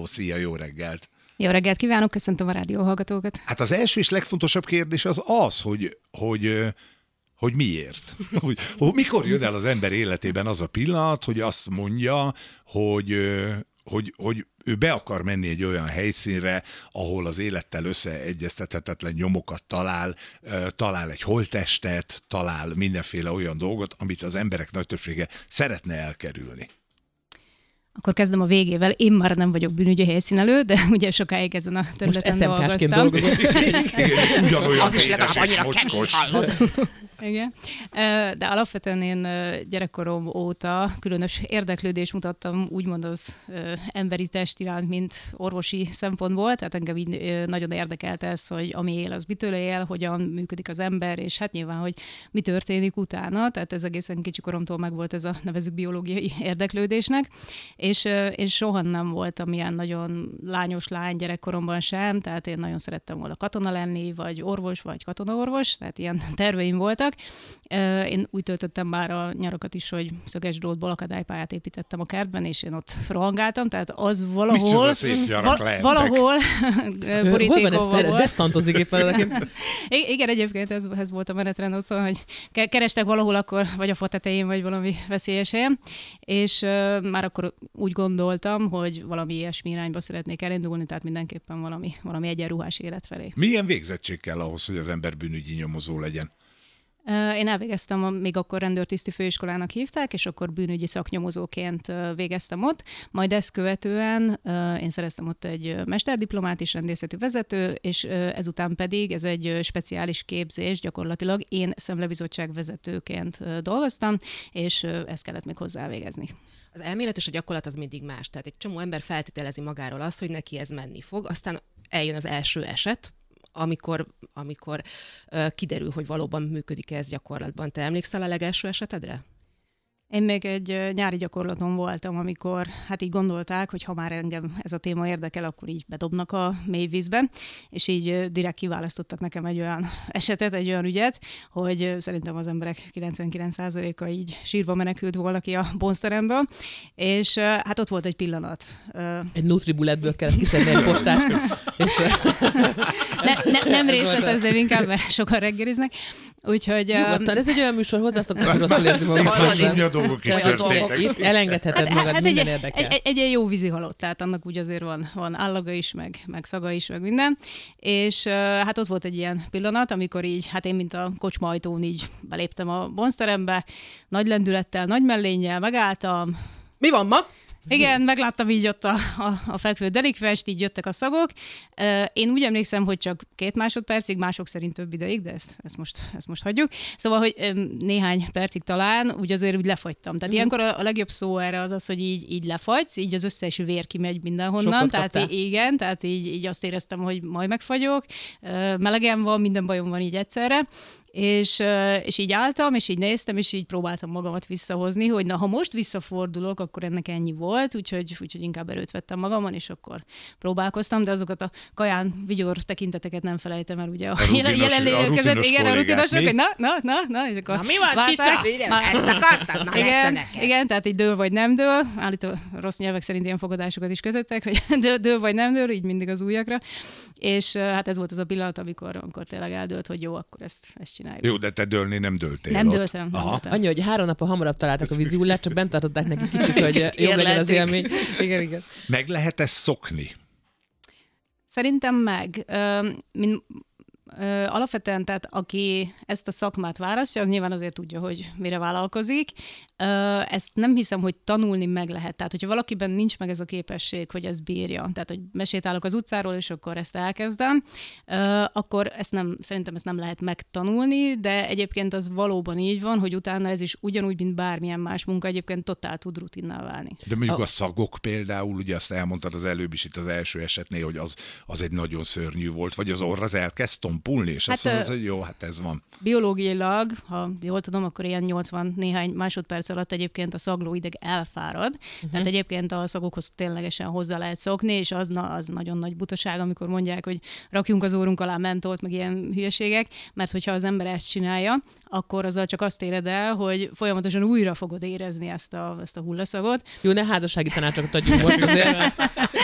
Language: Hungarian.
szia, jó reggelt! Jó reggelt kívánok, köszöntöm a rádióhallgatókat. Hát az első és legfontosabb kérdés az, hogy miért? Hogy mikor jön el az ember életében az a pillanat, hogy azt mondja, hogy ő be akar menni egy olyan helyszínre, ahol az élettel összeegyeztethetetlen nyomokat talál egy holttestet, talál mindenféle olyan dolgot, amit az emberek nagy többsége szeretne elkerülni. Akkor kezdem a végével. Én már nem vagyok bűnügyi helyszínelő, de ugye sokáig ezen a területen dolgoztam. Az is legalább annyira mocskos. Igen. De alapvetően én gyerekkorom óta különös érdeklődést mutattam úgymond az emberi test iránt, mint orvosi szempontból, tehát engem így nagyon érdekelt ez, hogy ami él, az mitől él, hogyan működik az ember, és hát nyilván, hogy mi történik utána, tehát ez egészen kicsi koromtól megvolt ez a nevezük biológiai érdeklődésnek, és én soha nem voltam ilyen nagyon lányos lány gyerekkoromban sem, tehát én nagyon szerettem volna katona lenni, vagy orvos, vagy katonaorvos, tehát ilyen terveim voltak. Én úgy töltöttem már a nyarakat is, hogy szöges drótból akadálypályát építettem a kertben, és én ott rohangáltam, tehát az valahol borítékon volt. Deszantozik éppen. Igen, egyébként ez volt a menetrend otthon, hogy kerestek valahol akkor, vagy a fa tetején, vagy valami veszélyes helyen, és már akkor úgy gondoltam, hogy valami ilyesmi irányba szeretnék elindulni, tehát mindenképpen valami egyenruhás élet felé. Milyen végzettség kell ahhoz, hogy az ember bűnügyi nyomozó legyen? Én elvégeztem, még akkor rendőrtiszti főiskolának hívták, és akkor bűnügyi szaknyomozóként végeztem ott. Majd ezt követően én szereztem ott egy mesterdiplomát és rendészeti vezető, és ezután pedig ez egy speciális képzés, gyakorlatilag én szemlebizottság vezetőként dolgoztam, és ezt kellett még hozzá végezni. Az elmélet és a gyakorlat az mindig más. Tehát egy csomó ember feltételezi magáról azt, hogy neki ez menni fog, aztán eljön az első eset, amikor kiderül, hogy valóban működik ez gyakorlatban. Te emlékszel a legelső esetedre? Én még egy nyári gyakorlaton voltam, amikor hát így gondolták, hogy ha már engem ez a téma érdekel, akkor így bedobnak a mélyvízbe, és így direkt kiválasztottak nekem egy olyan esetet, egy olyan ügyet, hogy szerintem az emberek 99%-a így sírva menekült volna ki a bonzteremből, és hát ott volt egy pillanat. Egy Nutribulletből kellett kiszedni egy postást. És... nem részletezném inkább, mert sokan reggeliznek. Úgyhogy... Nyugodtan, ez egy olyan műsor, hozzászoknak, hogy rosszul érzi magukat. Dolgok is történtek. Itt elengedheted magad, minden érdekel. Egy ilyen jó vízi halott, tehát annak úgy azért van állaga is, meg szaga is, meg minden. És hát ott volt egy ilyen pillanat, amikor így, hát én mint a kocsma ajtón így beléptem a bonzterembe, nagy lendülettel, nagy mellénnyel megálltam. Mi van ma? Igen, megláttam így ott a fekvő delikvest, így jöttek a szagok. Én úgy emlékszem, hogy csak 2 másodpercig, mások szerint több ideig, de ezt most hagyjuk. Szóval, hogy néhány percig talán úgy azért úgy lefagytam. Tehát ilyenkor a legjobb szó erre az, hogy így lefagysz, így az összes vér kimegy mindenhonnan. Tehát igen, tehát így azt éreztem, hogy majd megfagyok, melegem van, minden bajom van így egyszerre. És így álltam, és így néztem, és így próbáltam magamat visszahozni, hogy na, ha most visszafordulok, akkor ennek ennyi volt, úgyhogy inkább erőt vettem magamon, és akkor próbálkoztam, de azokat a kaján vigyor tekinteteket nem felejtem el, ugye a jelenlévő között, igen, a rutinosok, hogy na, és akkor... Na, mi van, cica? Ezt akartam? Na, igen, tehát így dől vagy nem dől, állítólag rossz nyelvek szerint ilyen fogadásokat is kötöttek, hogy dől vagy nem dől, így mindig az ujjakra, és hát ez volt az a pillanat, amikor tényleg eldőlt, hogy jó, akkor ezt csináljuk. Jó, de te dőlni nem dőltél. Nem dőltem. Annyi, hogy 3 nappal hamarabb találtak a vízi hullát, csak bent tartották neki kicsit, hogy jobb legyen az élmény. Igen. Meg lehet ezt szokni? Szerintem meg. Alapvetően, tehát aki ezt a szakmát választja, az nyilván azért tudja, hogy mire vállalkozik. Ezt nem hiszem, hogy tanulni meg lehet. Tehát, hogyha valakiben nincs meg ez a képesség, hogy ezt bírja, tehát, hogy mesétálok az utcáról, és akkor ezt elkezdem, akkor szerintem ezt nem lehet megtanulni, de egyébként az valóban így van, hogy utána ez is ugyanúgy, mint bármilyen más munka, egyébként totál tud rutinná válni. De mondjuk a szagok például, ugye azt elmondtad az előbb is itt az első esetnél, hogy az egy nagyon szörnyű volt, vagy az orr az elkezd tompulni, és azt mondod, hogy jó, hát ez van. Biológiailag, ha jól tudom, akkor ilyen 80 néhány másodperc alatt egyébként a szaglóideg elfárad. Tehát egyébként a szagokhoz ténylegesen hozzá lehet szokni, és az nagyon nagy butaság, amikor mondják, hogy rakjunk az órunk alá mentolt, meg ilyen hülyeségek, mert hogyha az ember ezt csinálja, akkor azzal csak azt éred el, hogy folyamatosan újra fogod érezni ezt a hullaszagot. Jó, ne házassági tanácsokat adjunk most azért.